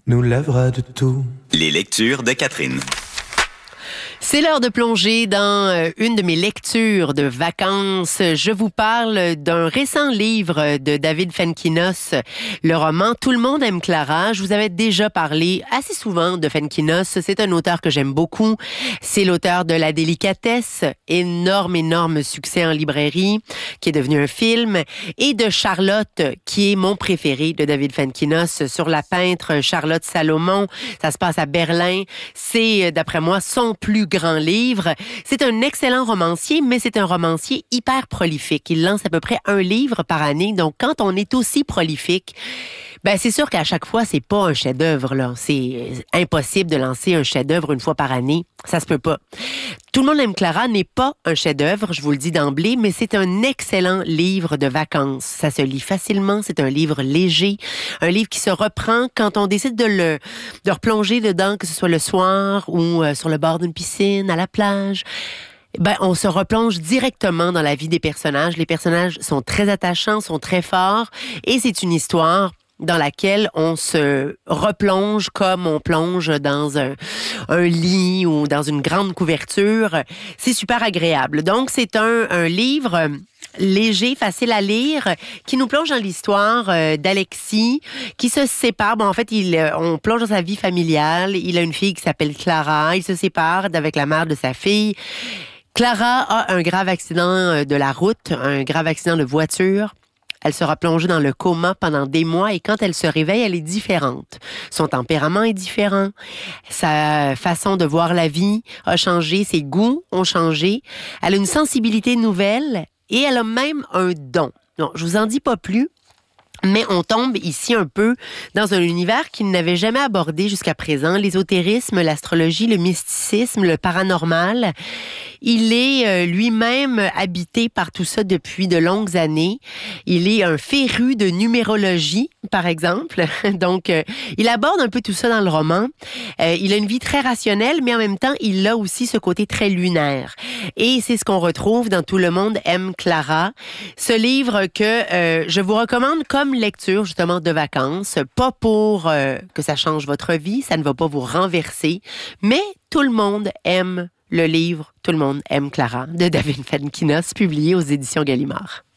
nous lèvera de tout. Les lectures de Catherine. C'est l'heure de plonger dans une de mes lectures de vacances. Je vous parle d'un récent livre de David Fenkinos, le roman « Tout le monde aime Clara ». Je vous avais déjà parlé assez souvent de Fenkinos. C'est un auteur que j'aime beaucoup. C'est l'auteur de La délicatesse, énorme succès en librairie, qui est devenu un film, et de Charlotte, qui est mon préféré de David Fenkinos, sur la peintre Charlotte Salomon. Ça se passe à Berlin. C'est, d'après moi, son plus grand livre. C'est un excellent romancier, mais c'est un romancier hyper prolifique. Il lance à peu près un livre par année. Donc, quand on est aussi prolifique, ben c'est sûr qu'à chaque fois, c'est pas un chef-d'œuvre, là. C'est impossible de lancer un chef-d'œuvre une fois par année. Ça se peut pas. Tout le monde aime Clara n'est pas un chef-d'œuvre, je vous le dis d'emblée, mais c'est un excellent livre de vacances. Ça se lit facilement, c'est un livre léger, un livre qui se reprend quand on décide de replonger dedans, que ce soit le soir ou sur le bord d'une piscine, à la plage. Ben, on se replonge directement dans la vie des personnages. Les personnages sont très attachants, sont très forts, et c'est une histoire dans laquelle on se replonge comme on plonge dans un lit ou dans une grande couverture. C'est super agréable. Donc, c'est un livre léger, facile à lire, qui nous plonge dans l'histoire d'Alexis, qui se sépare. Bon, en fait, on plonge dans sa vie familiale. Il a une fille qui s'appelle Clara. Il se sépare avec la mère de sa fille. Clara a un grave accident de la route, un grave accident de voiture. Elle sera plongée dans le coma pendant des mois et quand elle se réveille, elle est différente. Son tempérament est différent. Sa façon de voir la vie a changé. Ses goûts ont changé. Elle a une sensibilité nouvelle et elle a même un don. Non, je vous en dis pas plus. Mais on tombe ici un peu dans un univers qu'il n'avait jamais abordé jusqu'à présent. L'ésotérisme, l'astrologie, le mysticisme, le paranormal. Il est lui-même habité par tout ça depuis de longues années. Il est un féru de numérologie, par exemple. Donc, il aborde un peu tout ça dans le roman. Il a une vie très rationnelle, mais en même temps, il a aussi ce côté très lunaire. Et c'est ce qu'on retrouve dans Tout le monde aime Clara. Ce livre que je vous recommande comme lecture, justement, de vacances. Pas pour que ça change votre vie, ça ne va pas vous renverser, mais tout le monde aime le livre « Tout le monde aime Clara » de David Fenkinos, publié aux éditions Gallimard.